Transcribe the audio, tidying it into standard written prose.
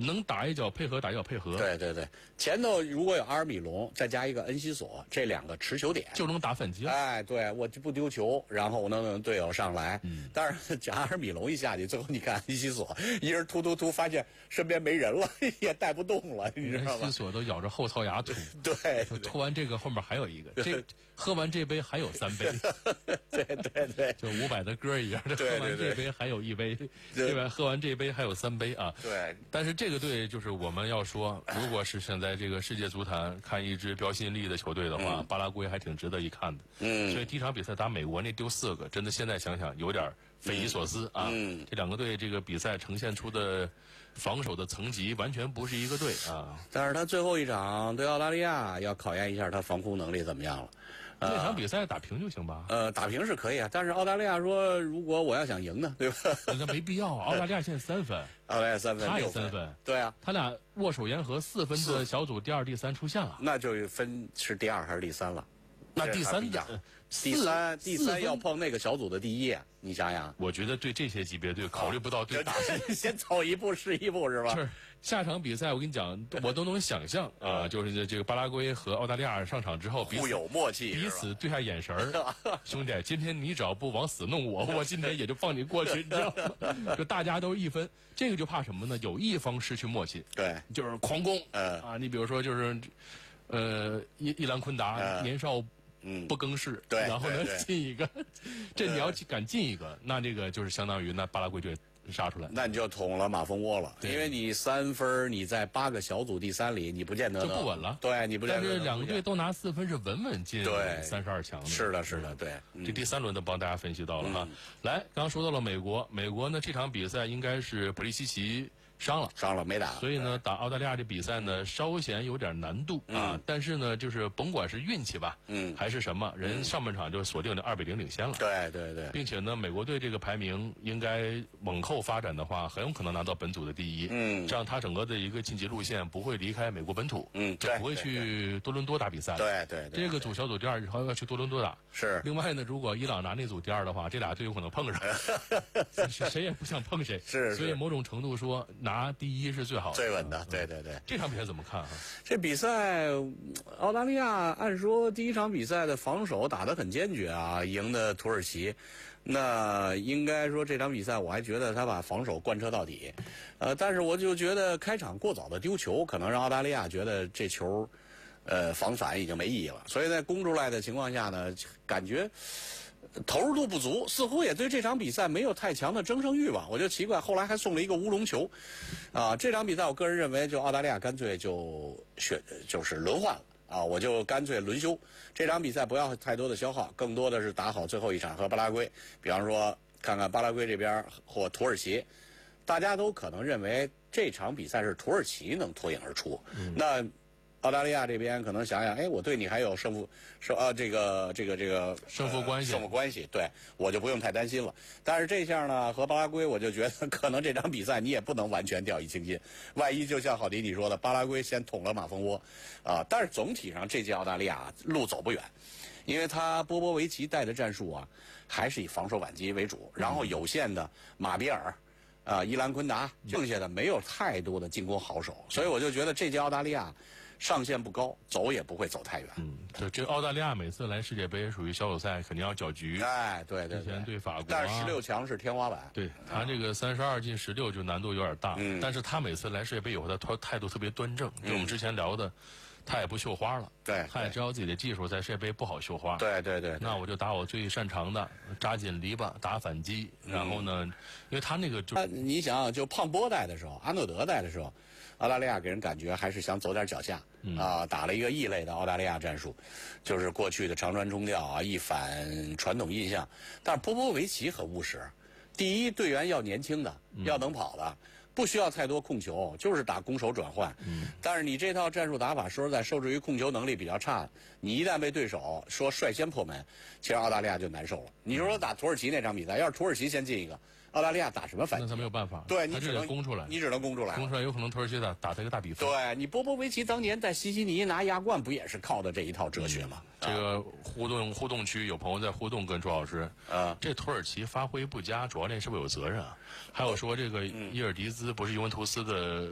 能打一脚配合，打一脚配合。 对对对，前头如果有阿尔米隆，再加一个恩西索，这两个持球点就能打反击了。 哎，对，我就不丢球，然后我能让队友上来。但是这阿尔米隆一下去，最后你看恩西索一人突，发现身边没人了，也带不动了，你知道吗？ 恩西索都咬着后槽牙吐。 对， 吐完这个后面还有一个，喝完这杯还有3杯。 对， 就伍佰的歌一样，喝完这杯还有1杯，对吧？喝完这杯还有3杯啊。 对。 但是这个队就是我们要说，如果是想在这个世界足坛看一支标新立异的球队的话，巴拉圭还挺值得一看的。所以第一场比赛打美国那丢4个，真的现在想想有点匪夷所思啊。这两个队这个比赛呈现出的防守的层级完全不是一个队啊。 但是他最后一场对澳大利亚要考验一下他防空能力怎么样了。 那场比赛打平就行吧？ 打平是可以啊，但是澳大利亚说，如果我要想赢呢，对吧？ 那没必要。澳大利亚现在3分， 澳大利亚3分， 他也3分， 对啊， 他俩握手言和，4分的小组第2、第3出现了， 那就分是第2还是第3了？ 那第3呀， 第三要碰那个小组的第1，你想想。 我觉得对这些级别队考虑不到对大先走一步是一步是吧？ 是下场比赛我跟你讲，我都能想象啊，就是这个巴拉圭和澳大利亚上场之后， 互有默契， 彼此对下眼神儿。兄弟，今天你只要不往死弄我，我今天也就放你过去，你知道吗？就大家都1分，这个就怕什么呢？有一方失去默契， 对， 就是狂攻，你比如说就是，伊兰昆达年少。不更事， 对， 然后呢进一个，这你要敢进一个，那这个就是相当于那巴拉圭队杀出来， 那你就捅了马蜂窝了，因为你3分，你在8个小组第3里，你不见得就不稳了。 对，你不见得。 但是两个队都拿4分是稳稳进32强的。 是的，是的，对。 这第3轮都帮大家分析到了哈。来，刚刚说到了美国，美国呢这场比赛应该是普利西奇伤了没打， 所以呢打澳大利亚这比赛呢稍显有点难度啊。但是呢就是甭管是运气吧，还是什么，人上半场就锁定了2-0领先了。 对， 并且呢美国队这个排名应该往后发展的话，很有可能拿到本组的第1。这样他整个的一个晋级路线不会离开美国本土，就不会去多伦多打比赛了。 对， 这个组小组第2以后要去多伦多打。 是。 另外呢，如果伊朗拿那组第2的话，这俩队有可能碰上，谁也不想碰谁。 是。 所以某种程度说，拿第1是最好的、 最稳的。对。 这场比赛怎么看哈？ 这比赛，澳大利亚按说第一场比赛的防守打得很坚决啊，赢的土耳其。那应该说这场比赛，我还觉得他把防守贯彻到底。但是我就觉得开场过早的丢球，可能让澳大利亚觉得这球，防反已经没意义了。所以在攻出来的情况下呢，感觉投入度不足，似乎也对这场比赛没有太强的争胜欲望。我就奇怪，后来还送了一个乌龙球，这场比赛我个人认为，就澳大利亚干脆就是轮换了。我就干脆轮休，这场比赛不要太多的消耗，更多的是打好最后一场和巴拉圭。比方说，看看巴拉圭这边或土耳其，大家都可能认为这场比赛是土耳其能脱颖而出。那澳大利亚这边可能想想，我对你还有胜负关系，对我就不用太担心了。但是这下呢，和巴拉圭，我就觉得可能这场比赛你也不能完全掉以轻心，万一就像郝迪你说的，巴拉圭先捅了马蜂窝，但是总体上这届澳大利亚路走不远，因为他波波维奇带的战术还是以防守反击为主，然后有限的马比尔。伊兰昆达，剩下的没有太多的进攻好手，所以我就觉得这届澳大利亚上限不高，走也不会走太远。 这澳大利亚每次来世界杯属于小组赛肯定要搅局。 对。 之前对法国， 但是16强是天花板。 对他这个32进16就难度有点大，但是他每次来世界杯以后，他态度特别端正。就我们之前聊的。他也不绣花了， 对， 他也知道自己的技术在世界杯不好绣花， 对。 那我就打我最擅长的，扎紧篱笆打反击，然后呢，因为他那个你想就胖波带的时候，阿诺德带的时候，澳大利亚给人感觉还是想走点脚下，打了一个异类的澳大利亚战术，就是过去的长传冲吊一反传统印象。但是波波维奇很务实，第一队员要年轻的，要能跑的。不需要太多控球，就是打攻守转换。但是你这套战术打法，说实在，受制于控球能力比较差，你一旦被对手说率先破门，其实澳大利亚就难受了。你说打土耳其那场比赛，要是土耳其先进一个，澳大利亚打什么反击？ 那他没有办法， 对你只能攻出来， 你只能攻出来， 攻出来有可能土耳其打他一个大比分。 对你波波维奇当年在西西尼拿亚冠，不也是靠的这一套哲学吗？ 这个互动区有朋友在互动跟朱老师，这土耳其发挥不佳，主教练是不是有责任啊？还有说这个伊尔迪兹不是尤文图斯的